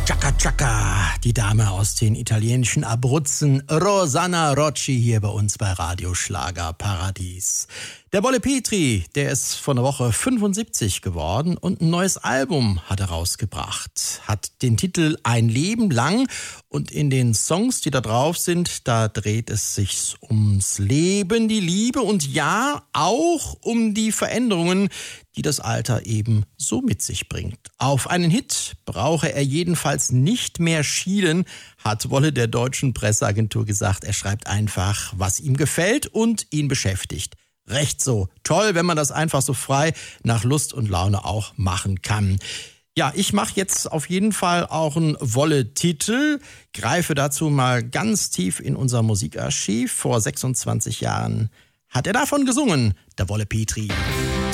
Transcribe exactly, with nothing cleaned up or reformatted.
Chaka Chaka, die Dame aus den italienischen Abruzzen, Rosanna Rocci, hier bei uns bei Radio Schlager Paradies. Der Wolle Petri, der ist vor einer Woche fünfundsiebzig geworden und ein neues Album hat er rausgebracht. Hat den Titel Ein Leben lang und in den Songs, die da drauf sind, da dreht es sich ums Leben, die Liebe und ja, auch um die Veränderungen, die das Alter eben so mit sich bringt. Auf einen Hit brauche er jedenfalls nicht mehr schielen, hat Wolle der deutschen Presseagentur gesagt. Er schreibt einfach, was ihm gefällt und ihn beschäftigt. Recht so. Toll, wenn man das einfach so frei nach Lust und Laune auch machen kann. Ja, ich mache jetzt auf jeden Fall auch einen Wolle-Titel, greife dazu mal ganz tief in unser Musikarchiv. Vor sechsundzwanzig Jahren hat er davon gesungen, der Wolle Petri.